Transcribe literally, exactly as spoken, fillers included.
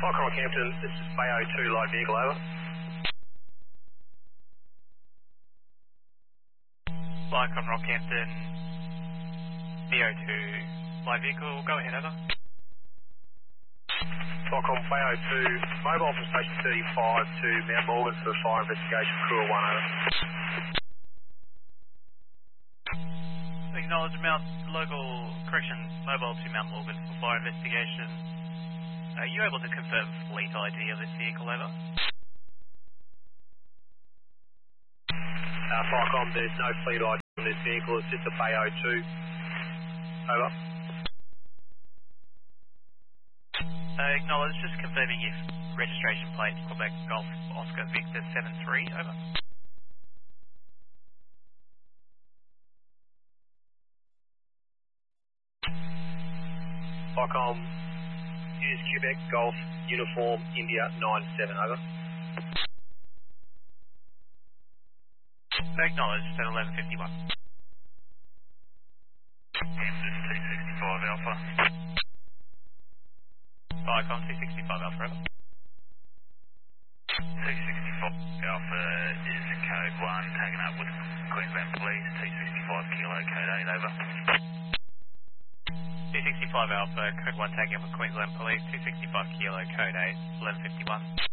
Vicar Rockhampton, this is Bay oh two, light vehicle, over. Vicar Rockhampton, B O two, light vehicle, go ahead, over. Vicar Bay oh two, mobile from station thirty-five to Mount Morgan for fire investigation, crew one, over. Acknowledge Mount local correction mobile to Mount Morgan for fire investigation. Are you able to confirm fleet I D of this vehicle, over? Uh, Vicar, there's no fleet I D on this vehicle, it's just a Bay oh two. Over. Uh, acknowledge, just confirming if registration plate Quebec Golf Oscar Victor seven three, over. Vicar, is Quebec Golf Uniform India nine seven, over. Acknowledged at eleven fifty-one. Hampton two sixty-five Alpha. Viacom two sixty-five Alpha, over. two sixty-five Alpha is code one, taken up with Queensland Police, two sixty-five Kilo, code eight, over. two sixty-five Alpha, code one taken up with Queensland Police, two sixty-five Kilo, code eight, eleven fifty-one.